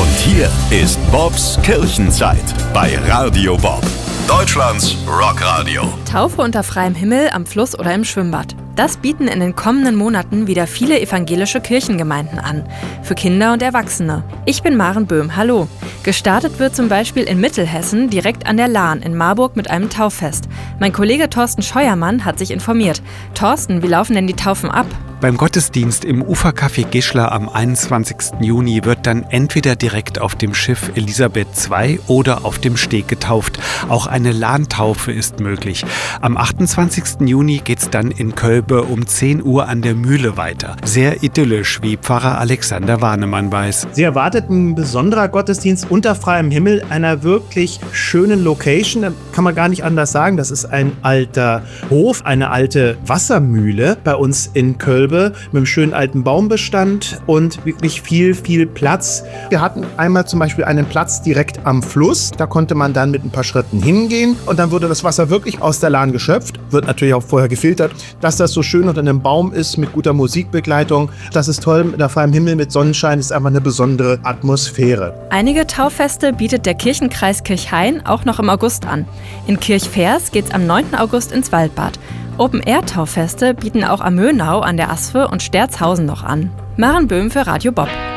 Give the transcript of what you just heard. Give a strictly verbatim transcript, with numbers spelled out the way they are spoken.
Und hier ist Bobs Kirchenzeit bei Radio Bob, Deutschlands Rockradio. Taufe unter freiem Himmel, am Fluss oder im Schwimmbad. Das bieten in den kommenden Monaten wieder viele evangelische Kirchengemeinden an. Für Kinder und Erwachsene. Ich bin Maren Böhm, hallo. Gestartet wird zum Beispiel in Mittelhessen direkt an der Lahn in Marburg mit einem Tauffest. Mein Kollege Thorsten Scheuermann hat sich informiert. Thorsten, wie laufen denn die Taufen ab? Beim Gottesdienst im Ufercafé Gischler am einundzwanzigsten Juni wird dann entweder direkt auf dem Schiff Elisabeth zwei oder auf dem Steg getauft. Auch eine Lahntaufe ist möglich. Am achtundzwanzigsten Juni geht's dann in Kölbe um zehn Uhr an der Mühle weiter. Sehr idyllisch, wie Pfarrer Alexander Warnemann weiß. Sie erwartet ein besonderer Gottesdienst unter freiem Himmel, einer wirklich schönen Location. Da kann man gar nicht anders sagen. Das ist ein alter Hof, eine alte Wassermühle bei uns in Kölbe. Mit einem schönen alten Baumbestand und wirklich viel, viel Platz. Wir hatten einmal zum Beispiel einen Platz direkt am Fluss. Da konnte man dann mit ein paar Schritten hingehen und dann wurde das Wasser wirklich aus der Lahn geschöpft. Wird natürlich auch vorher gefiltert. Dass das so schön unter einem Baum ist mit guter Musikbegleitung, das ist toll. Mit der freiem Himmel, mit Sonnenschein ist einfach eine besondere Atmosphäre. Einige Tauffeste bietet der Kirchenkreis Kirchhain auch noch im August an. In Kirchvers geht's am neunten August ins Waldbad. Open-Air-Tauffeste bieten auch am Mönau an der Asfe und Sterzhausen noch an. Maren Böhm für Radio Bob.